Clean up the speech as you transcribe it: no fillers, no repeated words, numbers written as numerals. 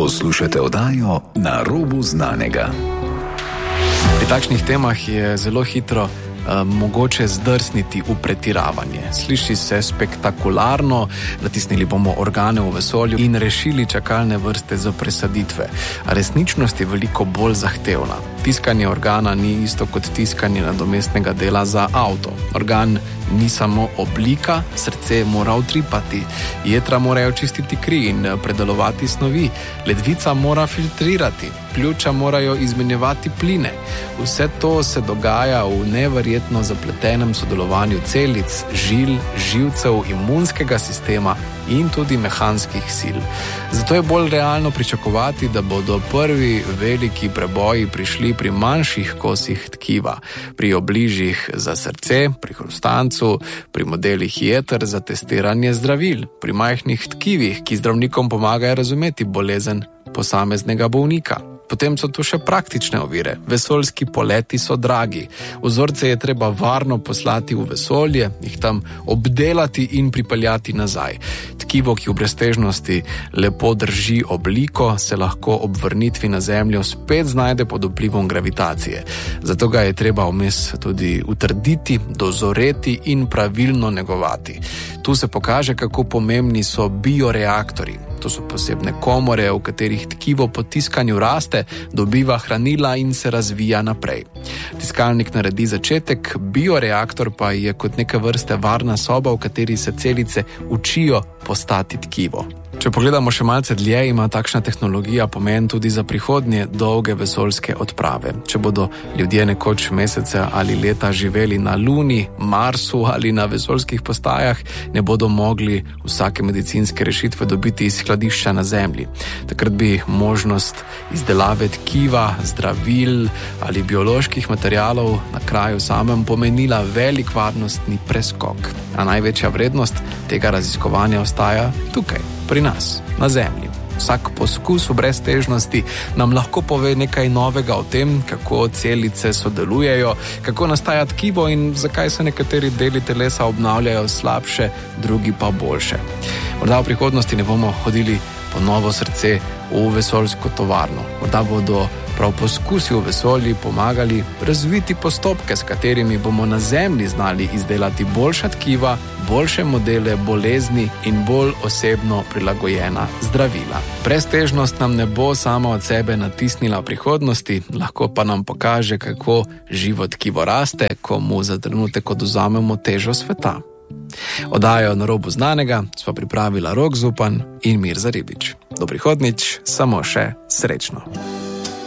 Poslušate oddajo Na robu znanega. Pri takšnih temah je zelo hitro mogoče zdrsniti v pretiravanje. Sliši se spektakularno, natisnili bomo organe v vesolju in rešili čakalne vrste za presaditve. A resničnost je veliko bolj zahtevna. Tiskanje organa ni isto kot tiskanje nadomestnega dela za avto. Organ ni samo oblika, srce mora utripati, jetra morajo čistiti kri in predelovati snovi, ledvica mora filtrirati, pljuča morajo izmenjevati pline. Vse to se dogaja v neverjetno zapletenem sodelovanju celic, žil, živcev, imunskega sistema in tudi mehanskih sil. Zato je bolj realno pričakovati, da bodo prvi veliki preboji prišli pri manjših kosih tkiva, pri obližjih za srce, pri hrustancu, pri modelih jeter za testiranje zdravil, pri majhnih tkivih, ki zdravnikom pomagajo razumeti bolezen posameznega bolnika. Potem so tu še praktične ovire. Vesoljski poleti so dragi. Vzorce je treba varno poslati v vesolje, jih tam obdelati in pripeljati nazaj. Tkivo, ki v breztežnosti lepo drži obliko, se lahko ob vrnitvi na Zemljo spet znajde pod vplivom gravitacije. Zato ga je treba vmes tudi utrditi, dozoreti in pravilno negovati. Tu se pokaže, kako pomembni so bioreaktorji. To so posebne komore, v katerih tkivo po tiskanju raste, dobiva hranila in se razvija naprej. Tiskalnik naredi začetek, bioreaktor pa je kot neke vrste varna soba, v kateri se celice učijo postati tkivo. Če pogledamo še malce dlje, ima takšna tehnologija pomen tudi za prihodnje dolge vesoljske odprave. Če bodo ljudje nekoč mesece ali leta živeli na Luni, Marsu ali na vesoljskih postajah, ne bodo mogli vsake medicinske rešitve dobiti iz skladišča na Zemlji. Takrat bi možnost izdelave tkiva, zdravil ali bioloških materialov na kraju samem pomenila velik varnostni preskok. A največja vrednost tega raziskovanja ostaja tukaj, pri nas, na Zemlji. Vsak poskus v breztežnosti nam lahko pove nekaj novega o tem, kako celice sodelujejo, kako nastaja tkivo in zakaj se nekateri deli telesa obnavljajo slabše, drugi pa boljše. Morda v prihodnosti ne bomo hodili po novo srce v vesoljsko tovarno. Morda bodo prav poskusi v vesolju pomagali razviti postopke, s katerimi bomo na Zemlji znali izdelati boljša tkiva, boljše modele bolezni in bolj osebno prilagojena zdravila. Breztežnost nam ne bo sama od sebe natisnila prihodnosti, lahko pa nam pokaže, kako živo tkivo raste, ko mu za trenutek odvzamemo težo sveta. Oddajo Na robu znanega sva pripravila Rok Zupan in Mirza Ribič. Do prihodnjič, samo še srečno.